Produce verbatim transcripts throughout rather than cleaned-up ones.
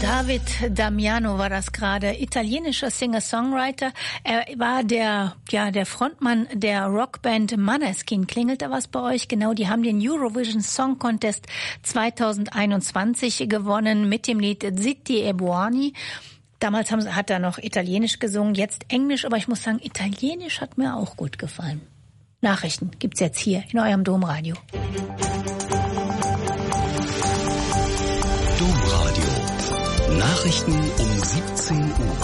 David Damiano war das gerade, italienischer Singer-Songwriter. Er war der, ja, der Frontmann der Rockband Måneskin. Klingelt da was bei euch? Genau, die haben den Eurovision Song Contest zwanzig einundzwanzig gewonnen mit dem Lied Zitti e Buoni. Damals haben, hat er noch Italienisch gesungen, jetzt Englisch, aber ich muss sagen, Italienisch hat mir auch gut gefallen. Nachrichten gibt's jetzt hier in eurem Domradio. Domradio. Nachrichten um siebzehn Uhr.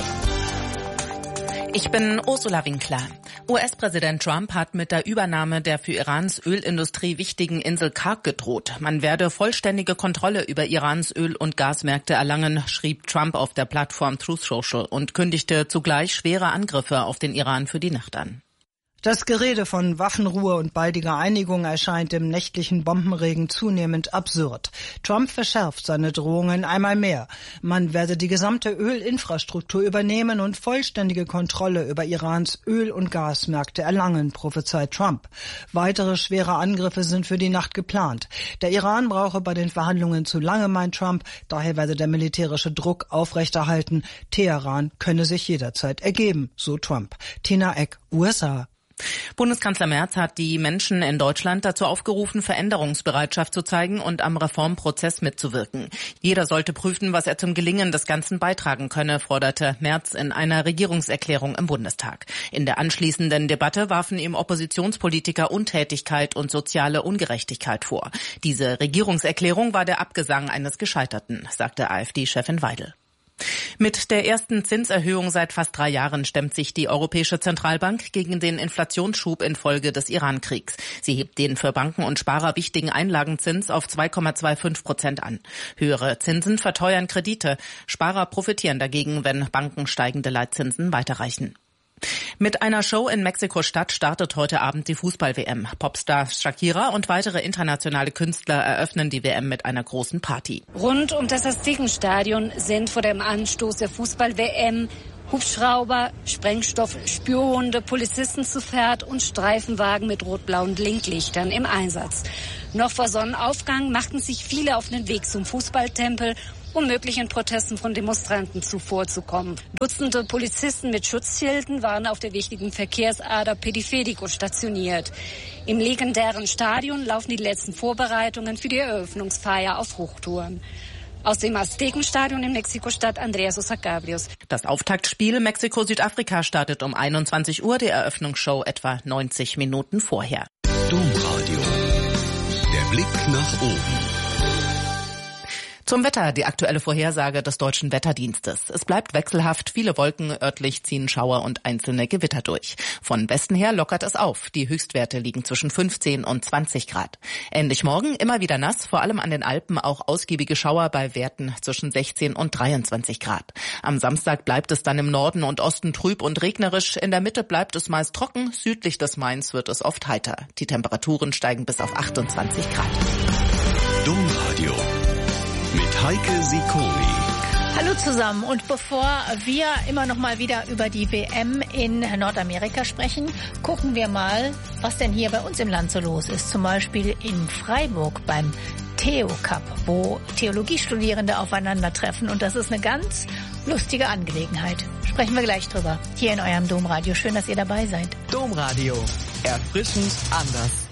Ich bin Ursula Winkler. U S-Präsident Trump hat mit der Übernahme der für Irans Ölindustrie wichtigen Insel Karg gedroht. Man werde vollständige Kontrolle über Irans Öl- und Gasmärkte erlangen, schrieb Trump auf der Plattform Truth Social und kündigte zugleich schwere Angriffe auf den Iran für die Nacht an. Das Gerede von Waffenruhe und baldiger Einigung erscheint im nächtlichen Bombenregen zunehmend absurd. Trump verschärft seine Drohungen einmal mehr. Man werde die gesamte Ölinfrastruktur übernehmen und vollständige Kontrolle über Irans Öl- und Gasmärkte erlangen, prophezeit Trump. Weitere schwere Angriffe sind für die Nacht geplant. Der Iran brauche bei den Verhandlungen zu lange, meint Trump. Daher werde der militärische Druck aufrechterhalten. Teheran könne sich jederzeit ergeben, so Trump. Tina Eck, U S A. Bundeskanzler Merz hat die Menschen in Deutschland dazu aufgerufen, Veränderungsbereitschaft zu zeigen und am Reformprozess mitzuwirken. Jeder sollte prüfen, was er zum Gelingen des Ganzen beitragen könne, forderte Merz in einer Regierungserklärung im Bundestag. In der anschließenden Debatte warfen ihm Oppositionspolitiker Untätigkeit und soziale Ungerechtigkeit vor. Diese Regierungserklärung war der Abgesang eines Gescheiterten, sagte AfD-Chefin Weidel. Mit der ersten Zinserhöhung seit fast drei Jahren stemmt sich die Europäische Zentralbank gegen den Inflationsschub infolge des Iran-Kriegs. Sie hebt den für Banken und Sparer wichtigen Einlagenzins auf zwei Komma fünfundzwanzig Prozent an. Höhere Zinsen verteuern Kredite. Sparer profitieren dagegen, wenn Banken steigende Leitzinsen weiterreichen. Mit einer Show in Mexiko-Stadt startet heute Abend die Fußball-W M. Popstar Shakira und weitere internationale Künstler eröffnen die W M mit einer großen Party. Rund um das Aztekenstadion sind vor dem Anstoß der Fußball-W M Hubschrauber, Sprengstoff, Spürhunde, Polizisten zu Pferd und Streifenwagen mit rot-blauen Blinklichtern im Einsatz. Noch vor Sonnenaufgang machten sich viele auf den Weg zum Fußballtempel, um möglichen Protesten von Demonstranten zuvorzukommen. Dutzende Polizisten mit Schutzschilden waren auf der wichtigen Verkehrsader Periférico stationiert. Im legendären Stadion laufen die letzten Vorbereitungen für die Eröffnungsfeier auf Hochtouren. Aus dem Aztekenstadion in Mexiko-Stadt Andrea Sosa Cabrios. Das Auftaktspiel Mexiko-Südafrika startet um einundzwanzig Uhr, die Eröffnungsshow etwa neunzig Minuten vorher. Domradio. Der Blick nach oben. Zum Wetter, die aktuelle Vorhersage des Deutschen Wetterdienstes. Es bleibt wechselhaft, viele Wolken, örtlich ziehen Schauer und einzelne Gewitter durch. Von Westen her lockert es auf. Die Höchstwerte liegen zwischen fünfzehn und zwanzig Grad. Ähnlich morgen, immer wieder nass, vor allem an den Alpen auch ausgiebige Schauer bei Werten zwischen sechzehn und dreiundzwanzig Grad. Am Samstag bleibt es dann im Norden und Osten trüb und regnerisch. In der Mitte bleibt es meist trocken, südlich des Mains wird es oft heiter. Die Temperaturen steigen bis auf achtundzwanzig Grad. Domradio. Mit Heike Sikori. Hallo zusammen, und bevor wir immer noch mal wieder über die W M in Nordamerika sprechen, gucken wir mal, was denn hier bei uns im Land so los ist. Zum Beispiel in Freiburg beim Theo Cup, wo Theologiestudierende aufeinandertreffen, und das ist eine ganz lustige Angelegenheit. Sprechen wir gleich drüber, hier in eurem Domradio. Schön, dass ihr dabei seid. Domradio, erfrischend anders.